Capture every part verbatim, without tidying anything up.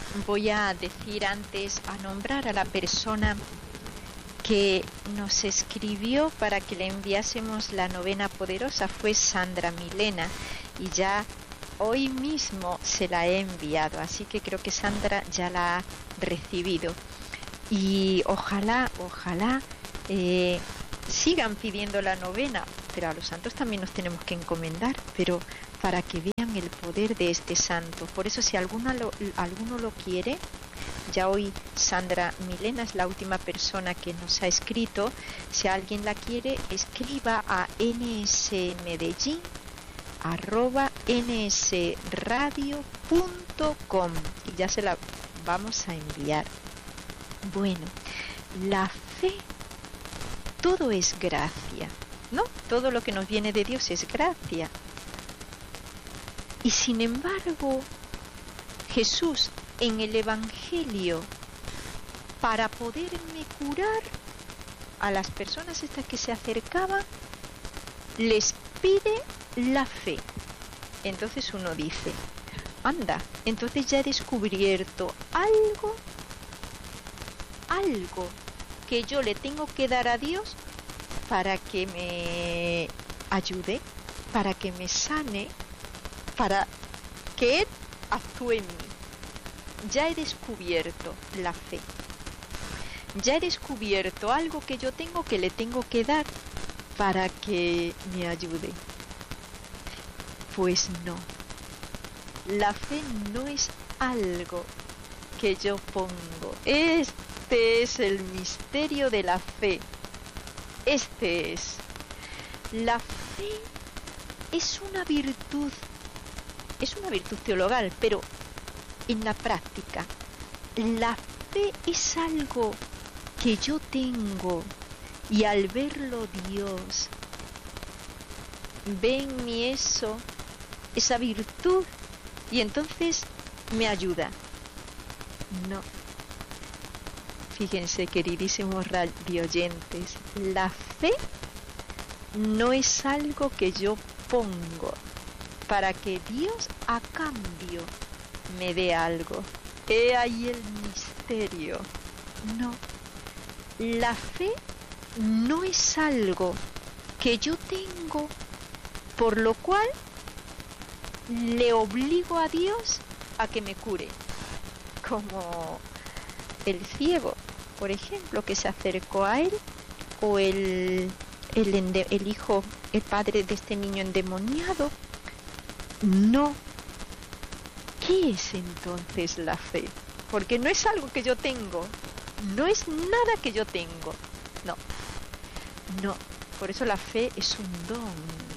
voy a decir antes, a nombrar a la persona que nos escribió para que le enviásemos la novena poderosa. Fue Sandra Milena y ya hoy mismo se la he enviado, así que creo que Sandra ya la ha recibido. Y ojalá, ojalá eh, sigan pidiendo la novena, pero a los santos también nos tenemos que encomendar, pero para que vean el poder de este santo. Por eso si alguno lo, alguno lo quiere, ya hoy Sandra Milena es la última persona que nos ha escrito. Si alguien la quiere, escriba a nsmedellín arroba nsradio punto com y ya se la vamos a enviar. Bueno, la fe, todo es gracia, ¿no? Todo lo que nos viene de Dios es gracia. Y sin embargo, Jesús en el Evangelio, para poderme curar a las personas estas que se acercaban, les pide la fe. Entonces uno dice, anda, entonces ya he descubierto algo, algo que yo le tengo que dar a Dios para que me ayude, para que me sane, para que Él actúe en mí. Ya he descubierto la fe. Ya he descubierto algo que yo tengo que le tengo que dar para que me ayude. Pues no. La fe no es algo que yo pongo. Este es el misterio de la fe. Este es. La fe es una virtud. Es una virtud teologal, pero en la práctica, la fe es algo que yo tengo y al verlo Dios ve en mí eso, esa virtud, y entonces me ayuda. No. Fíjense, queridísimos radioyentes, la fe no es algo que yo pongo para que Dios a cambio me dé algo. He ahí el misterio. No. La fe no es algo que yo tengo, por lo cual le obligo a Dios a que me cure. Como el ciego, por ejemplo, que se acercó a él, o el, el, ende, el hijo, el padre de este niño endemoniado. No. ¿Qué es entonces la fe? Porque no es algo que yo tengo, no es nada que yo tengo, no, no, por eso la fe es un don.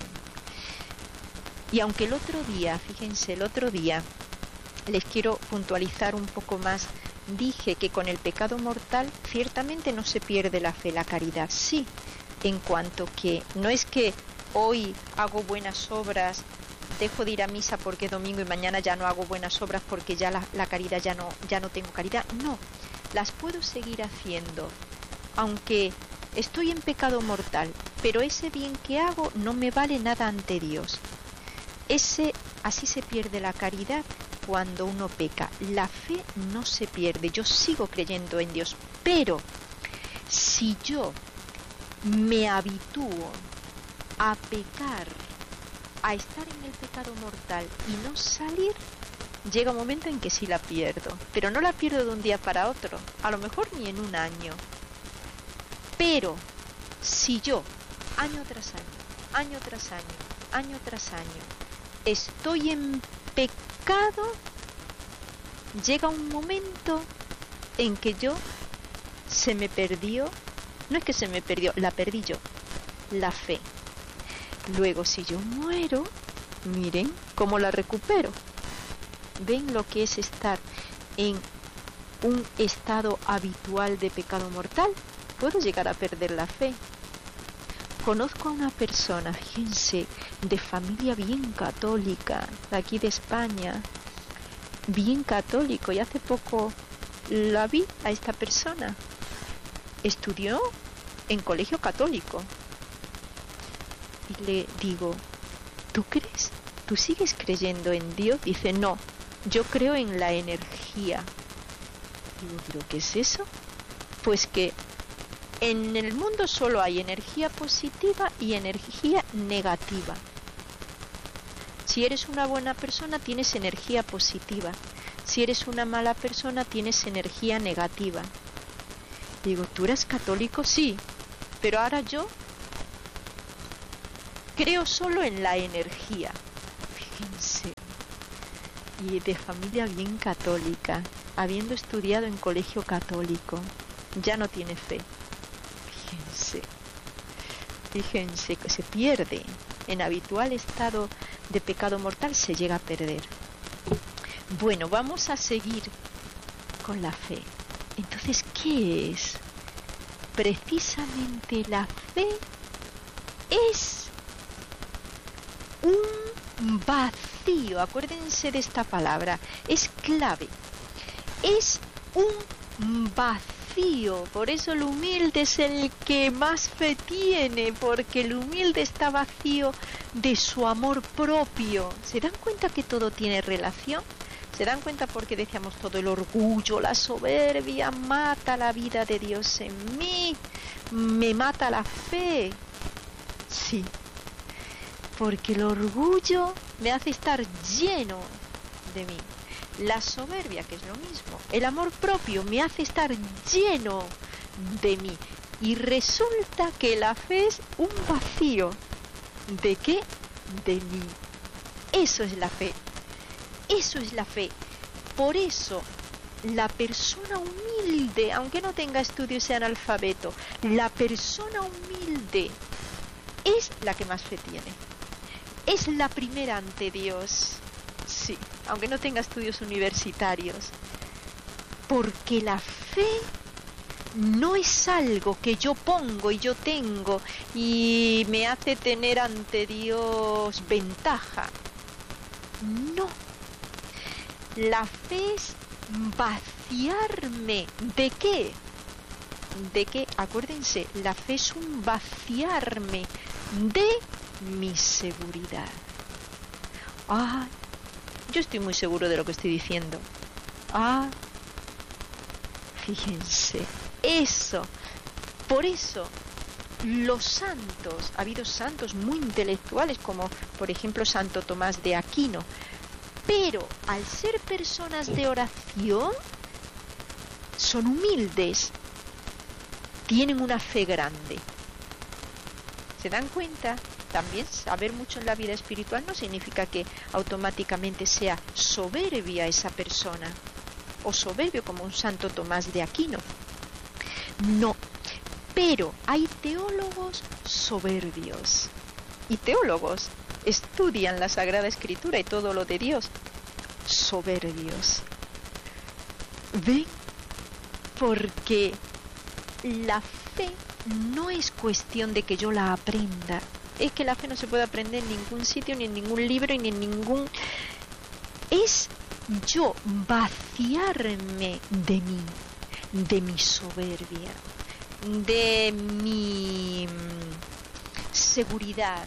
Y aunque el otro día, fíjense, el otro día, les quiero puntualizar un poco más, dije que con el pecado mortal ciertamente no se pierde la fe, la caridad, sí, en cuanto que no es que hoy hago buenas obras, dejo de ir a misa porque es domingo y mañana ya no hago buenas obras porque ya la, la caridad ya no, ya no tengo caridad. No, las puedo seguir haciendo, aunque estoy en pecado mortal, pero ese bien que hago no me vale nada ante Dios. Ese, así se pierde la caridad cuando uno peca. La fe no se pierde, yo sigo creyendo en Dios, pero si yo me habitúo a pecar, a estar en el pecado mortal y no salir, llega un momento en que sí la pierdo, pero no la pierdo de un día para otro, a lo mejor ni en un año. Pero si yo, año tras año, año tras año, año tras año, estoy en pecado, llega un momento en que yo se me perdió, no es que se me perdió, la perdí yo, la fe. Luego, si yo muero, miren cómo la recupero. ¿Ven lo que es estar en un estado habitual de pecado mortal? Puedo llegar a perder la fe. Conozco a una persona, fíjense, de familia bien católica, de aquí de España, bien católico, y hace poco la vi a esta persona. Estudió en colegio católico. Y le digo, ¿tú crees? ¿Tú sigues creyendo en Dios? Dice, no, yo creo en la energía. Digo, ¿pero qué es eso? Pues que en el mundo solo hay energía positiva y energía negativa. Si eres una buena persona, tienes energía positiva. Si eres una mala persona, tienes energía negativa. Digo, ¿tú eres católico? Sí, pero ahora yo creo solo en la energía. Fíjense. Y de familia bien católica, habiendo estudiado en colegio católico, ya no tiene fe. Fíjense. Fíjense que se pierde. En habitual estado de pecado mortal se llega a perder. Bueno, vamos a seguir con la fe. Entonces, ¿qué es? Precisamente la fe es un vacío. Acuérdense de esta palabra, es clave. Es un vacío. Por eso el humilde es el que más fe tiene, porque el humilde está vacío de su amor propio. ¿Se dan cuenta que todo tiene relación? ¿Se dan cuenta porque decíamos todo el orgullo, la soberbia mata la vida de Dios en mí, me mata la fe? Sí, porque el orgullo me hace estar lleno de mí. La soberbia, que es lo mismo, el amor propio me hace estar lleno de mí. Y resulta que la fe es un vacío. ¿De qué? De mí. Eso es la fe. Eso es la fe. Por eso, la persona humilde, aunque no tenga estudios y sea analfabeto, la persona humilde es la que más fe tiene. Es la primera ante Dios. Sí, aunque no tenga estudios universitarios. Porque la fe no es algo que yo pongo y yo tengo y me hace tener ante Dios ventaja. No. La fe es vaciarme. ¿De qué? ¿De qué? Acuérdense, la fe es un vaciarme de mi seguridad. Ah, yo estoy muy seguro de lo que estoy diciendo. Ah, fíjense, eso. Por eso, los santos, ha habido santos muy intelectuales, como por ejemplo Santo Tomás de Aquino, pero al ser personas de oración, son humildes, tienen una fe grande. ¿Se dan cuenta? También saber mucho en la vida espiritual no significa que automáticamente sea soberbia esa persona, o soberbio como un Santo Tomás de Aquino. No, pero hay teólogos soberbios, y teólogos estudian la Sagrada Escritura y todo lo de Dios, soberbios. ¿Ven? Porque la fe no es cuestión de que yo la aprenda. Es que la fe no se puede aprender en ningún sitio, ni en ningún libro, ni en ningún... Es yo vaciarme de mí, de mi soberbia, de mi seguridad.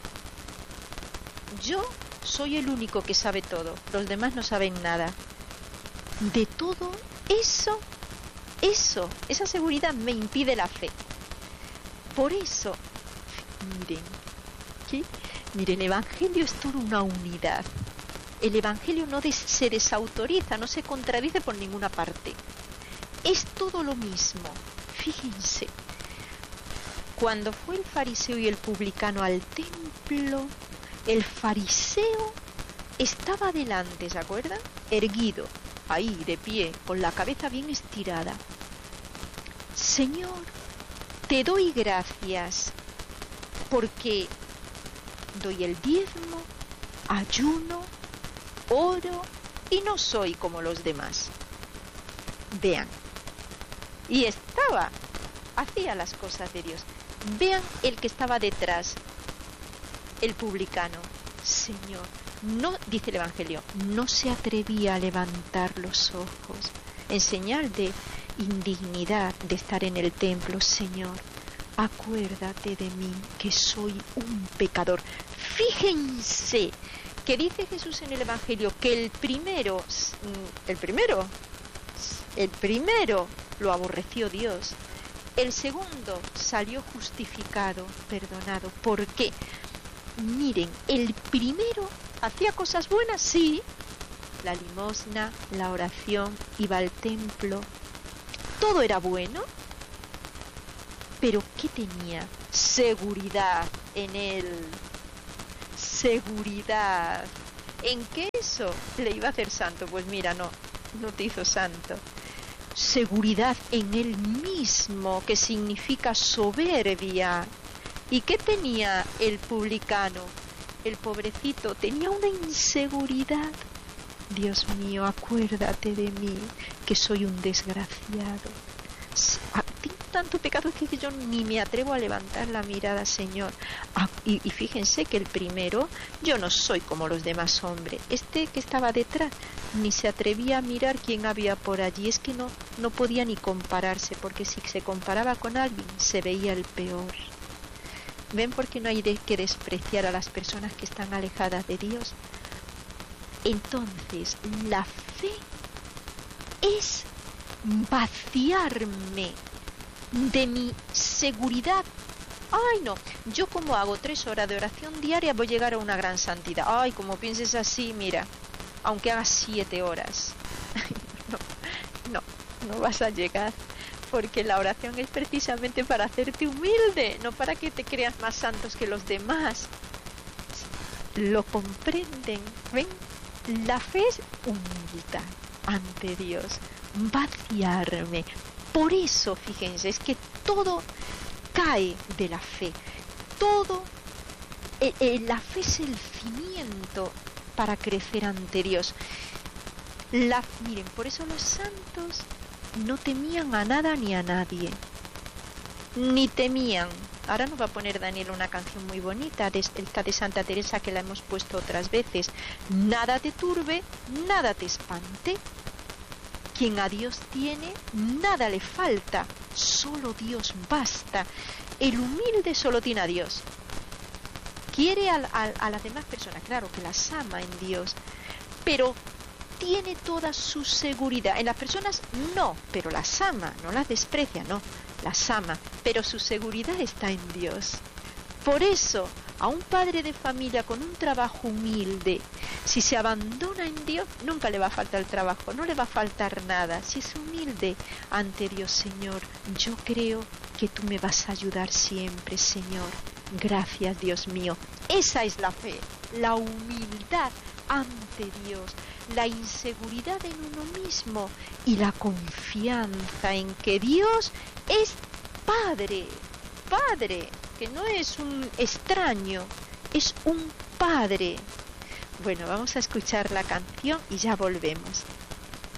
Yo soy el único que sabe todo, los demás no saben nada. De todo eso, eso, esa seguridad me impide la fe. Por eso, miren, ¿qué? Miren, el Evangelio es toda una unidad. El Evangelio no des- se desautoriza, no se contradice por ninguna parte. Es todo lo mismo. Fíjense, cuando fue el fariseo y el publicano al templo, el fariseo estaba delante, ¿se acuerdan? Erguido, ahí de pie, con la cabeza bien estirada. Señor, te doy gracias porque doy el diezmo, ayuno, oro y no soy como los demás. Vean, y estaba, hacía las cosas de Dios. Vean el que estaba detrás, el publicano. Señor, no, dice el Evangelio, no se atrevía a levantar los ojos en señal de indignidad de estar en el templo. Señor, acuérdate de mí, que soy un pecador. Fíjense que dice Jesús en el Evangelio que el primero, el primero, El primero lo aborreció Dios. El segundo salió justificado, perdonado. ¿Por qué? Miren, el primero hacía cosas buenas, sí. La limosna, la oración, iba al templo. Todo era bueno. Pero ¿qué tenía? Seguridad en él. Seguridad. ¿En qué eso le iba a hacer santo? Pues mira, no, no te hizo santo. Seguridad en él mismo, que significa soberbia. ¿Y qué tenía el publicano? El pobrecito tenía una inseguridad. Dios mío, acuérdate de mí, que soy un desgraciado. Tengo tanto pecado que yo ni me atrevo a levantar la mirada, Señor. Ah, y, y fíjense que el primero, yo no soy como los demás hombres. Este que estaba detrás ni se atrevía a mirar quién había por allí. Es que no, no podía ni compararse, porque si se comparaba con alguien, se veía el peor. ¿Ven por qué no hay de que despreciar a las personas que están alejadas de Dios? Entonces, la fe es vaciarme de mi seguridad. Ay, no, yo como hago tres horas de oración diaria voy a llegar a una gran santidad. Ay, como pienses así, mira, aunque hagas siete horas, no, no, no vas a llegar. Porque la oración es precisamente para hacerte humilde, no para que te creas más santos que los demás. Lo comprenden, ¿ven? La fe es humildad ante Dios, vaciarme. Por eso, fíjense, es que todo cae de la fe. Todo, eh, eh, la fe es el cimiento para crecer ante Dios. La, miren, por eso los santos no temían a nada ni a nadie, ni temían. Ahora nos va a poner Daniel una canción muy bonita, de esta de Santa Teresa, que la hemos puesto otras veces. Nada te turbe, nada te espante. Quien a Dios tiene, nada le falta. Solo Dios basta. El humilde solo tiene a Dios. Quiere a, a, a las demás personas, claro, que las ama en Dios, pero tiene toda su seguridad. En las personas no, pero las ama, no las desprecia, no, las ama, pero su seguridad está en Dios. Por eso, a un padre de familia con un trabajo humilde, si se abandona en Dios, nunca le va a faltar el trabajo, no le va a faltar nada. Si es humilde ante Dios, Señor, yo creo que tú me vas a ayudar siempre, Señor. Gracias, Dios mío. Esa es la fe, la humildad ante Dios, la inseguridad en uno mismo y la confianza en que Dios es Padre, Padre, que no es un extraño, es un Padre. Bueno, vamos a escuchar la canción y ya volvemos.